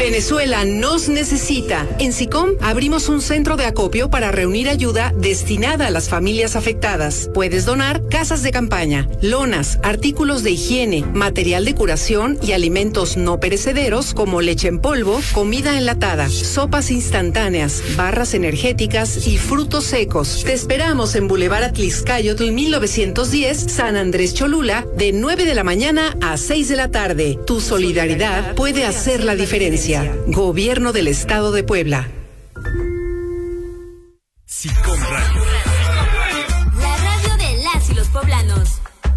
Venezuela nos necesita. En SICOM abrimos un centro de acopio para reunir ayuda destinada a las familias afectadas. Puedes donar casas de campaña, lonas, artículos de higiene, material de curación y alimentos no perecederos como leche en polvo, comida enlatada, sopas instantáneas, barras energéticas y frutos secos. Te esperamos en Boulevard Atlixcayotl 1910, San Andrés Cholula, de 9 de la mañana a 6 de la tarde. Tu solidaridad puede hacer la diferencia. Gobierno del Estado de Puebla. SICOM Radio. La radio de las y los poblanos.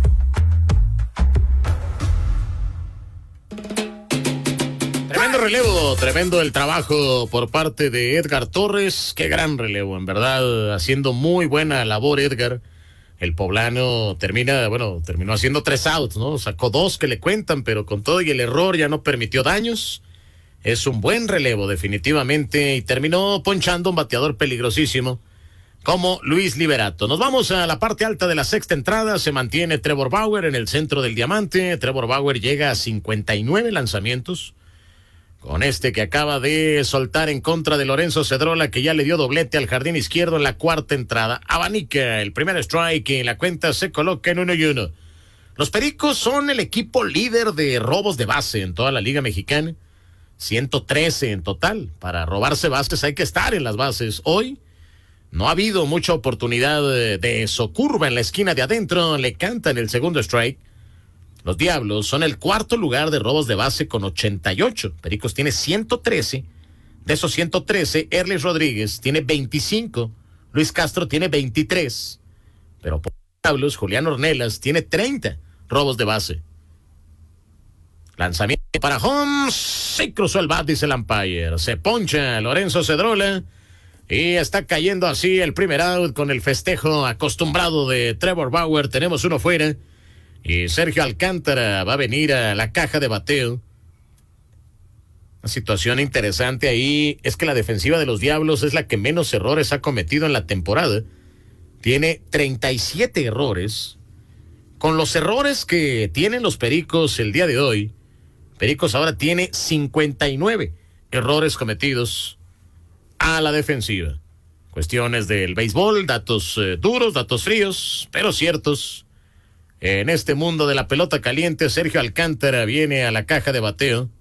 Tremendo relevo, tremendo el trabajo por parte de Edgar Torres. Qué gran relevo, en verdad, haciendo muy buena labor Edgar. El poblano terminó haciendo 3 outs, ¿no? Sacó 2 que le cuentan, pero con todo y el error ya no permitió daños. Es un buen relevo, definitivamente, y terminó ponchando un bateador peligrosísimo como Luis Liberato. Nos vamos a la parte alta de la sexta entrada. Se mantiene Trevor Bauer en el centro del diamante. Trevor Bauer llega a 59 lanzamientos. Con este que acaba de soltar en contra de Lorenzo Cedrola, que ya le dio doblete al jardín izquierdo en la cuarta entrada. Abanica el primer strike y la cuenta se coloca en 1-1. Los Pericos son el equipo líder de robos de base en toda la Liga Mexicana. 113 en total. Para robarse bases hay que estar en las bases. Hoy no ha habido mucha oportunidad de eso. Curva en la esquina de adentro, le cantan el segundo strike. Los Diablos son el cuarto lugar de robos de base con 88. Pericos tiene 113. De esos 113, Erlis Rodríguez tiene 25. Luis Castro tiene 23. Pero por Diablos, Julián Ornelas tiene 30 robos de base. Lanzamiento para Holmes. Sí cruzó el bat, dice el umpire. Se poncha Lorenzo Cedrola. Y está cayendo así el primer out con el festejo acostumbrado de Trevor Bauer. Tenemos uno fuera. Y Sergio Alcántara va a venir a la caja de bateo. Una situación interesante ahí es que la defensiva de los Diablos es la que menos errores ha cometido en la temporada. Tiene 37 errores. Con los errores que tienen los Pericos el día de hoy, Pericos ahora tiene 59 errores cometidos a la defensiva. Cuestiones del béisbol, datos duros, datos fríos, pero ciertos. En este mundo de la pelota caliente, Sergio Alcántara viene a la caja de bateo.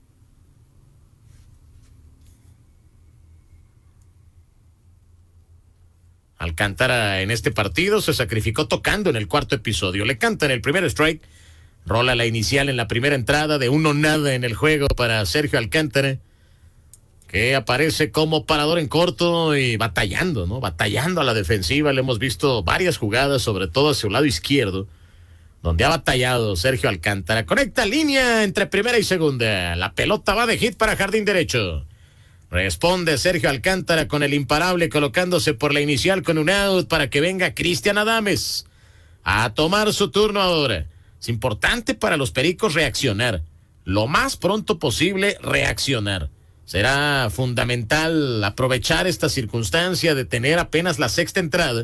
Alcántara en este partido se sacrificó tocando en el cuarto episodio. Le cantan el primer strike. Rola la inicial en la primera entrada de 1-0 en el juego para Sergio Alcántara, que aparece como parador en corto y batallando, ¿no? Batallando a la defensiva. Le hemos visto varias jugadas, sobre todo hacia el lado izquierdo, donde ha batallado Sergio Alcántara. Conecta línea entre primera y segunda. La pelota va de hit para jardín derecho. Responde Sergio Alcántara con el imparable, colocándose por la inicial con un out para que venga Cristian Adames a tomar su turno ahora. Es importante para los Pericos reaccionar. Lo más pronto posible reaccionar. Será fundamental aprovechar esta circunstancia de tener apenas la sexta entrada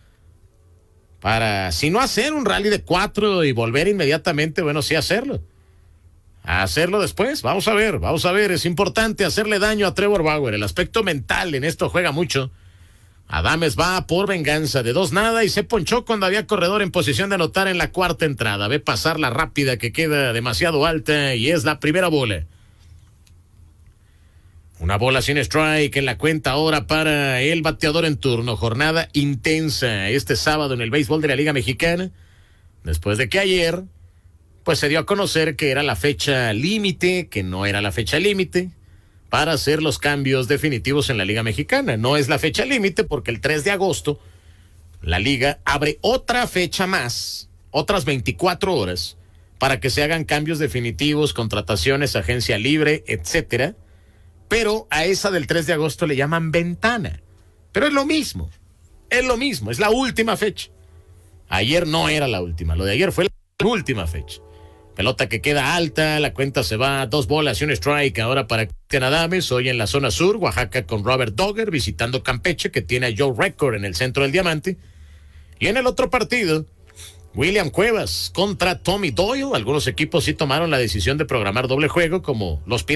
para, si no hacer un rally de 4 y volver inmediatamente, bueno, sí hacerlo. Hacerlo después, vamos a ver, es importante hacerle daño a Trevor Bauer. El aspecto mental en esto juega mucho. Adames va por venganza de 2-0 y se ponchó cuando había corredor en posición de anotar en la cuarta entrada. Ve pasar la rápida que queda demasiado alta y es la primera bola. Una bola sin strike en la cuenta ahora para el bateador en turno. Jornada intensa este sábado en el béisbol de la Liga Mexicana. Después de que ayer, pues se dio a conocer que era la fecha límite, que no era la fecha límite, para hacer los cambios definitivos en la Liga Mexicana. No es la fecha límite porque el 3 de agosto la Liga abre otra fecha más, otras 24 horas, para que se hagan cambios definitivos, contrataciones, agencia libre, etcétera. Pero a esa del 3 de agosto le llaman ventana. Pero es lo mismo, es la última fecha. Ayer no era la última, lo de ayer fue la última fecha. Pelota que queda alta, la cuenta se va, 2 bolas y un strike ahora para Cristian Adames, hoy en la zona sur, Oaxaca con Robert Dogger, visitando Campeche, que tiene a Joe Record en el centro del diamante. Y en el otro partido, William Cuevas contra Tommy Doyle. Algunos equipos sí tomaron la decisión de programar doble juego, como los Piratas